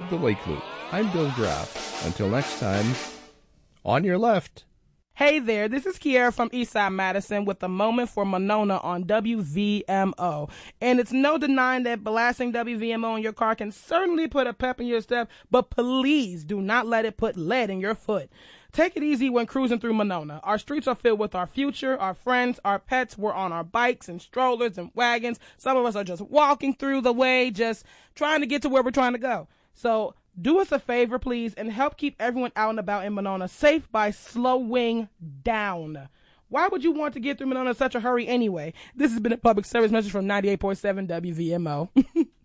of the Lake Loop. I'm Bill Graff. Until next time, on your left. Hey there, this is Kiera from Eastside Madison with a moment for Monona on WVMO. And it's no denying that blasting WVMO in your car can certainly put a pep in your step, but please do not let it put lead in your foot. Take it easy when cruising through Monona. Our streets are filled with our future, our friends, our pets. We're on our bikes and strollers and wagons. Some of us are just walking through the way, just trying to get to where we're trying to go. So do us a favor, please, and help keep everyone out and about in Monona safe by slowing down. Why would you want to get through Monona in such a hurry anyway? This has been a public service message from 98.7 WVMO.